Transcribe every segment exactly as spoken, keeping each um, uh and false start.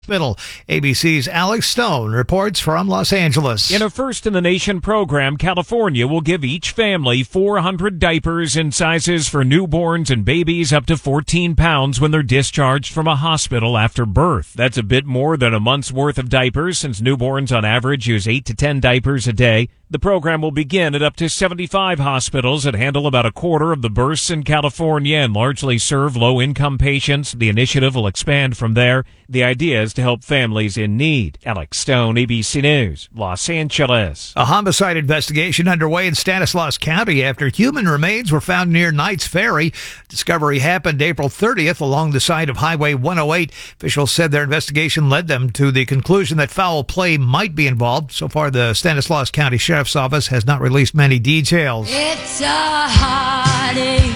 Hospital. A B C's Alex Stone reports from Los Angeles. In a first-in-the-nation program, California will give each family four hundred diapers in sizes for newborns and babies up to fourteen pounds when they're discharged from a hospital after birth. That's a bit more than a month's worth of diapers, since newborns on average use eight to ten diapers a day. The program will begin at up to seventy-five hospitals that handle about a quarter of the births in California and largely serve low-income patients. The initiative will expand from there. The idea is to help families in need. Alex Stone, A B C News, Los Angeles. A homicide investigation underway in Stanislaus County after human remains were found near Knights Ferry. Discovery happened April thirtieth along the side of Highway one oh eight. Officials said their investigation led them to the conclusion that foul play might be involved. So far, the Stanislaus County Sheriff's Office has not released many details. It's a heartache,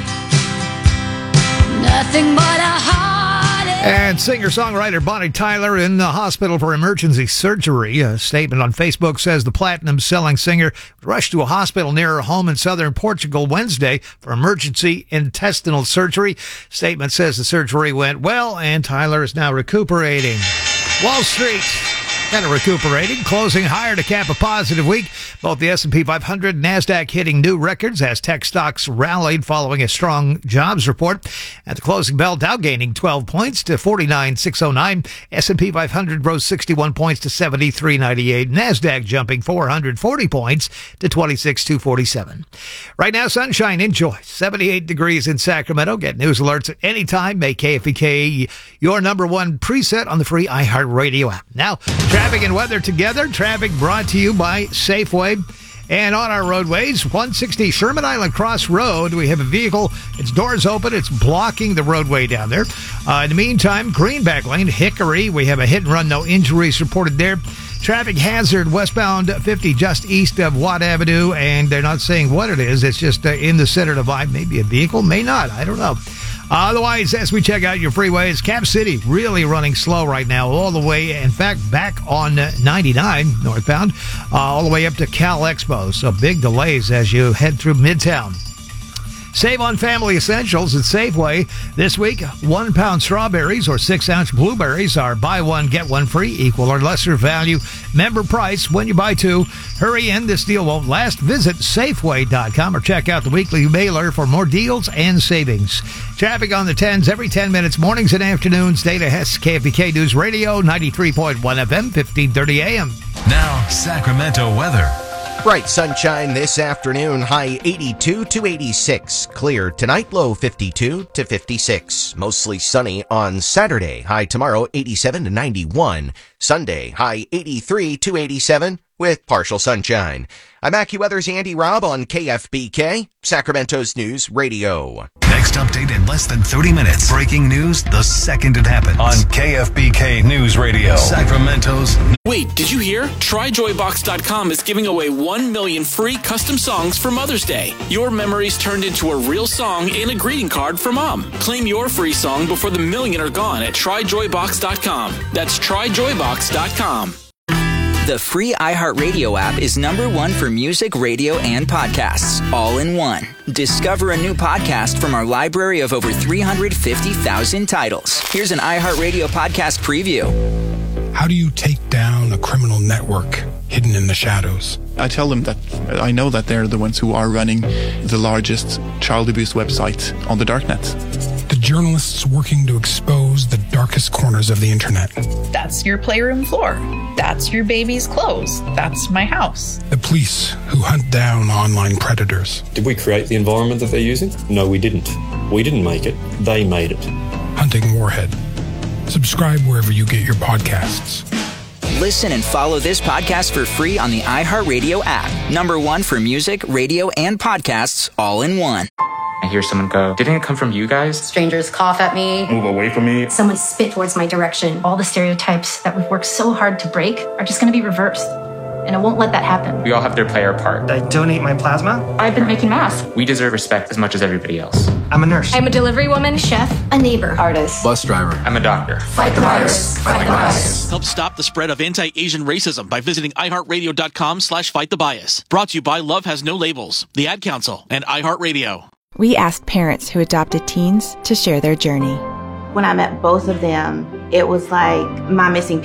nothing but a heartache. And singer-songwriter Bonnie Tyler in the hospital for emergency surgery. A statement on Facebook says the platinum-selling singer was rushed to a hospital near her home in southern Portugal Wednesday for emergency intestinal surgery. Statement says the surgery went well and Tyler is now recuperating. Wall Street kind of recuperating, closing higher to cap a positive week. Both the S and P five hundred and NASDAQ hitting new records as tech stocks rallied following a strong jobs report. At the closing bell, Dow gaining twelve points to forty-nine thousand six hundred nine. S and P five hundred rose sixty-one points to seventy-three ninety-eight. NASDAQ jumping four hundred forty points to twenty-six thousand two hundred forty-seven. Right now, sunshine. Enjoy. seventy-eight degrees in Sacramento. Get news alerts at any time. Make K F B K your number one preset on the free iHeartRadio app. Now, traffic and weather together. Traffic brought to you by Safeway. And on our roadways, one sixty Sherman Island Cross Road, we have a vehicle. Its doors open. It's blocking the roadway down there. Uh, in the meantime, Greenback Lane, Hickory, we have a hit and run. No injuries reported there. Traffic hazard westbound fifty just east of Watt Avenue, and they're not saying what it is. It's just uh, in the center divide. Maybe a vehicle, may not. I don't know. Uh, otherwise, as we check out your freeways, Cap City really running slow right now, all the way, in fact, back on ninety-nine northbound, uh, all the way up to Cal Expo. So big delays as you head through Midtown. Save on family essentials at Safeway. This week, one pound strawberries or six ounce blueberries are buy one, get one free, equal or lesser value. Member price when you buy two. Hurry in, this deal won't last. Visit Safeway dot com or check out the weekly mailer for more deals and savings. Traffic on the tens every ten minutes, mornings and afternoons. Data Hess, K F B K News Radio, ninety-three point one F M, fifteen thirty A M. Now, Sacramento weather. Bright sunshine this afternoon, high eighty-two to eighty-six. Clear tonight, low fifty-two to fifty-six. Mostly sunny on Saturday, high tomorrow eighty-seven to ninety-one. Sunday, high eighty-three to eighty-seven with partial sunshine. I'm AccuWeather's Andy Robb on K F B K, Sacramento's News Radio. Next update in less than thirty minutes. Breaking news the second it happens on K F B K News Radio, Sacramento's. Wait, did you hear? Try Joy Box dot com is giving away one million free custom songs for Mother's Day. Your memories turned into a real song and a greeting card for Mom. Claim your free song before the million are gone at Try Joy Box dot com. That's Try Joy Box dot com. The free iHeartRadio app is number one for music, radio, and podcasts, all in one. Discover a new podcast from our library of over three hundred fifty thousand titles. Here's an iHeartRadio podcast preview. How do you take down a criminal network hidden in the shadows? I tell them that I know that they're the ones who are running the largest child abuse website on the darknet. The journalists working to expose the darkest corners of the internet. That's your playroom floor. That's your baby's clothes. That's my house. The police who hunt down online predators. Did we create the environment that they're using? No, we didn't. We didn't make it. They made it. Hunting Warhead. Subscribe wherever you get your podcasts. Listen and follow this podcast for free on the iHeartRadio app. Number one for music, radio, and podcasts, all in one. I hear someone go, "Didn't it come from you guys?" Strangers cough at me. Move away from me. Someone spit towards my direction. All the stereotypes that we've worked so hard to break are just going to be reversed. And I won't let that happen. We all have to play our part. I donate my plasma. I've been making masks. We deserve respect as much as everybody else. I'm a nurse. I'm a delivery woman, chef, a neighbor, artist, bus driver. I'm a doctor. Fight the virus. Fight the bias. Help stop the spread of anti-Asian racism by visiting iHeartRadio.com slash fight the bias. Brought to you by Love Has No Labels, the Ad Council, and iHeartRadio. We asked parents who adopted teens to share their journey. When I met both of them, it was like my missing piece.